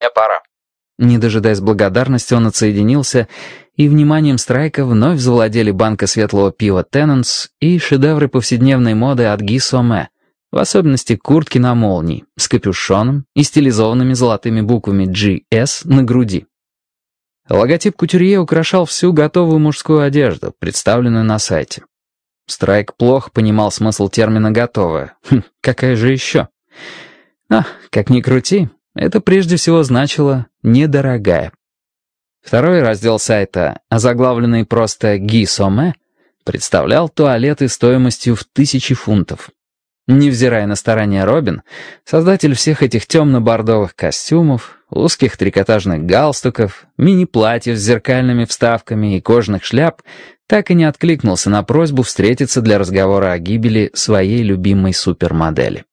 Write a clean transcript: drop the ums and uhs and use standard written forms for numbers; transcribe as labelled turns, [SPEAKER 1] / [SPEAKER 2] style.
[SPEAKER 1] Мне пора».
[SPEAKER 2] Не дожидаясь благодарности, он отсоединился, и вниманием Страйка вновь завладели банка светлого пива «Теннанс» и шедевры повседневной моды от Ги Соме, в особенности куртки на молнии, с капюшоном и стилизованными золотыми буквами GS на груди. Логотип кутюрье украшал всю готовую мужскую одежду, представленную на сайте. Страйк плохо понимал смысл термина «готовая». Какая же еще? Как ни крути, это прежде всего значило «недорогая». Второй раздел сайта, озаглавленный просто «Ги Соме», представлял туалеты стоимостью в 1000 фунтов. Невзирая на старания Робин, создатель всех этих темно-бордовых костюмов, узких трикотажных галстуков, мини-платьев с зеркальными вставками и кожаных шляп, так и не откликнулся на просьбу встретиться для разговора о гибели своей любимой супермодели.